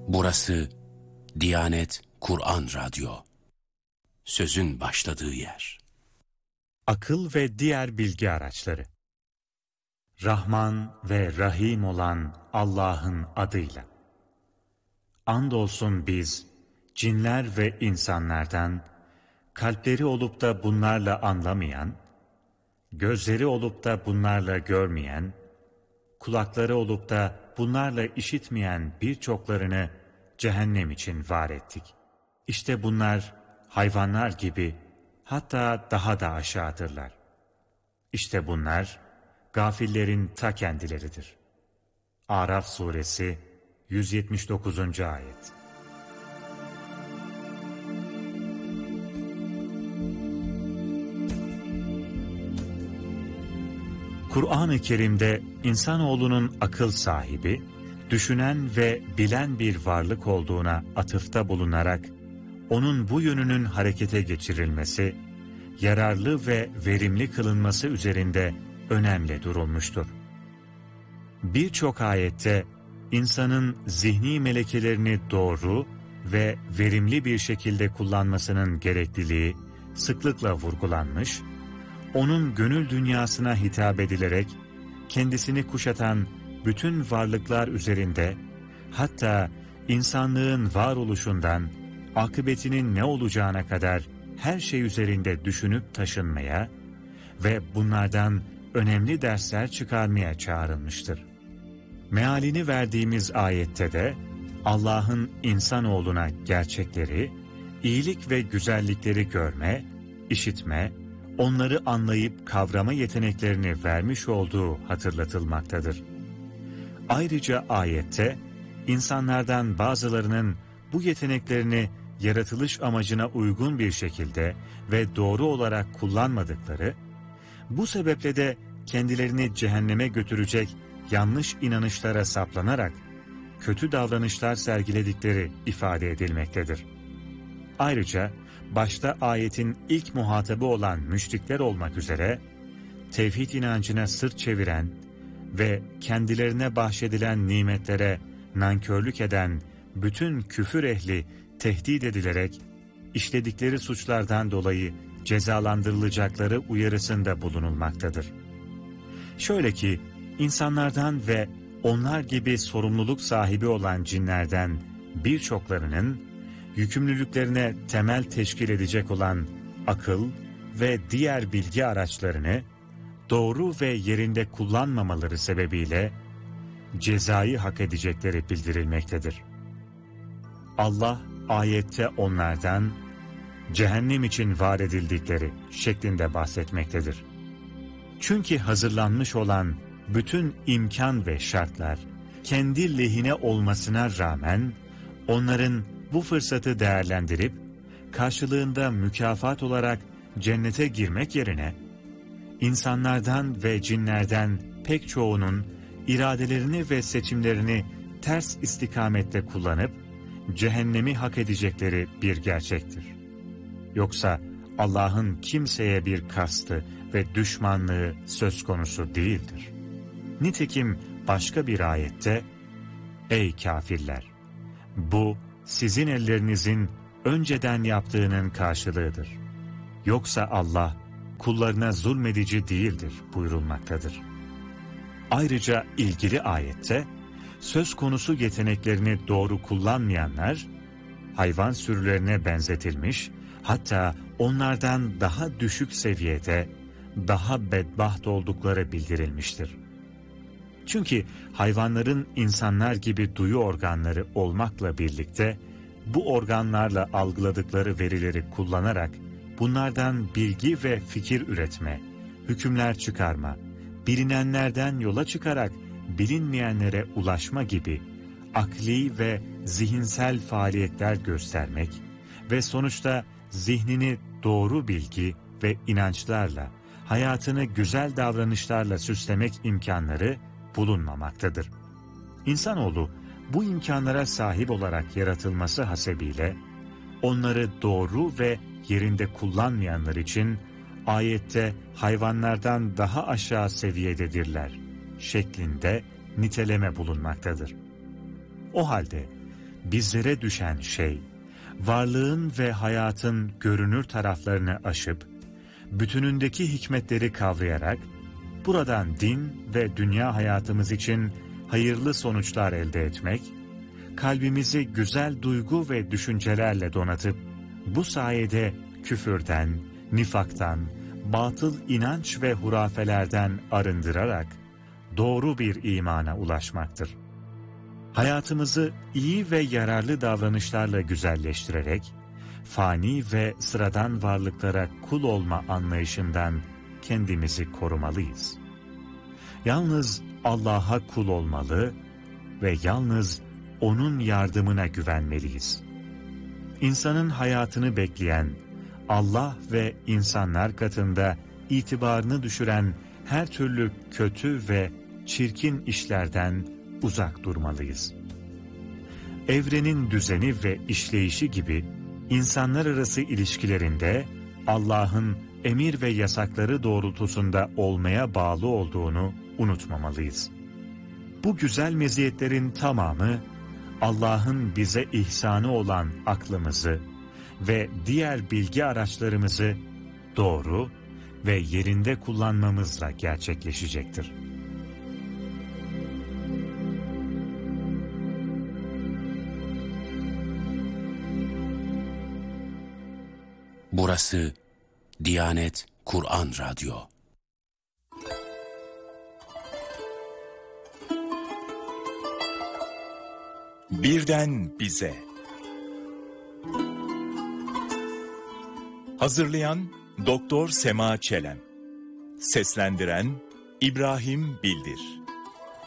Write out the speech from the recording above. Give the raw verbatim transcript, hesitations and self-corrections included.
Burası Diyanet Kur'an Radyo. Sözün başladığı yer. Akıl ve diğer bilgi araçları. Rahman ve Rahim olan Allah'ın adıyla. Andolsun biz, cinler ve insanlardan, kalpleri olup da bunlarla anlamayan, gözleri olup da bunlarla görmeyen, kulakları olup da bunlarla işitmeyen birçoklarını cehennem için var ettik. İşte bunlar hayvanlar gibi, hatta daha da aşağıdırlar. İşte bunlar gafillerin ta kendileridir. Araf suresi yüz yetmiş dokuzuncu ayet. Kur'an-ı Kerim'de insanoğlunun akıl sahibi, düşünen ve bilen bir varlık olduğuna atıfta bulunarak, onun bu yönünün harekete geçirilmesi, yararlı ve verimli kılınması üzerinde önemli durulmuştur. Birçok ayette insanın zihni melekelerini doğru ve verimli bir şekilde kullanmasının gerekliliği sıklıkla vurgulanmış, onun gönül dünyasına hitap edilerek kendisini kuşatan bütün varlıklar üzerinde, hatta insanlığın varoluşundan akıbetinin ne olacağına kadar her şey üzerinde düşünüp taşınmaya ve bunlardan önemli dersler çıkarmaya çağrılmıştır. Mealini verdiğimiz ayette de Allah'ın insanoğluna gerçekleri, iyilik ve güzellikleri görme, işitme, onları anlayıp kavrama yeteneklerini vermiş olduğu hatırlatılmaktadır. Ayrıca ayette insanlardan bazılarının bu yeteneklerini yaratılış amacına uygun bir şekilde ve doğru olarak kullanmadıkları, bu sebeple de kendilerini cehenneme götürecek yanlış inanışlara saplanarak kötü davranışlar sergiledikleri ifade edilmektedir. Ayrıca başta ayetin ilk muhatabı olan müşrikler olmak üzere tevhid inancına sırt çeviren ve kendilerine bahşedilen nimetlere nankörlük eden bütün küfür ehli tehdit edilerek işledikleri suçlardan dolayı cezalandırılacakları uyarısında bulunulmaktadır. Şöyle ki insanlardan ve onlar gibi sorumluluk sahibi olan cinlerden birçoklarının yükümlülüklerine temel teşkil edecek olan akıl ve diğer bilgi araçlarını doğru ve yerinde kullanmamaları sebebiyle cezayı hak edecekleri bildirilmektedir. Allah ayette onlardan cehennem için var edildikleri şeklinde bahsetmektedir. Çünkü hazırlanmış olan bütün imkan ve şartlar kendi lehine olmasına rağmen onların bu fırsatı değerlendirip karşılığında mükafat olarak cennete girmek yerine insanlardan ve cinlerden pek çoğunun iradelerini ve seçimlerini ters istikamette kullanıp cehennemi hak edecekleri bir gerçektir. Yoksa Allah'ın kimseye bir kastı ve düşmanlığı söz konusu değildir. Nitekim başka bir ayette, "Ey kafirler! Bu sizin ellerinizin önceden yaptığının karşılığıdır. Yoksa Allah kullarına zulmedici değildir" buyurulmaktadır. Ayrıca ilgili ayette, söz konusu yeteneklerini doğru kullanmayanlar, hayvan sürülerine benzetilmiş, hatta onlardan daha düşük seviyede, daha bedbaht oldukları bildirilmiştir. Çünkü hayvanların insanlar gibi duyu organları olmakla birlikte, bu organlarla algıladıkları verileri kullanarak, bunlardan bilgi ve fikir üretme, hükümler çıkarma, bilinenlerden yola çıkarak bilinmeyenlere ulaşma gibi akli ve zihinsel faaliyetler göstermek ve sonuçta zihnini doğru bilgi ve inançlarla, hayatını güzel davranışlarla süslemek imkanları bulunmamaktadır. İnsanoğlu bu imkanlara sahip olarak yaratılması hasebiyle onları doğru ve yerinde kullanmayanlar için ayette hayvanlardan daha aşağı seviyededirler şeklinde niteleme bulunmaktadır. O halde bizlere düşen şey, varlığın ve hayatın görünür taraflarını aşıp, bütünündeki hikmetleri kavrayarak, buradan din ve dünya hayatımız için hayırlı sonuçlar elde etmek, kalbimizi güzel duygu ve düşüncelerle donatıp, bu sayede küfürden, nifaktan, batıl inanç ve hurafelerden arındırarak, doğru bir imana ulaşmaktır. Hayatımızı iyi ve yararlı davranışlarla güzelleştirerek, fani ve sıradan varlıklara kul olma anlayışından kendimizi korumalıyız. Yalnız Allah'a kul olmalı ve yalnız O'nun yardımına güvenmeliyiz. İnsanın hayatını bekleyen, Allah ve insanlar katında itibarını düşüren her türlü kötü ve çirkin işlerden uzak durmalıyız. Evrenin düzeni ve işleyişi gibi insanlar arası ilişkilerinde Allah'ın emir ve yasakları doğrultusunda olmaya bağlı olduğunu unutmamalıyız. Bu güzel meziyetlerin tamamı Allah'ın bize ihsanı olan aklımızı ve diğer bilgi araçlarımızı doğru ve yerinde kullanmamızla gerçekleşecektir. Burası Diyanet Kur'an Radyo. Birden bize. Hazırlayan Doktor Sema Çelen. Seslendiren İbrahim Bildir.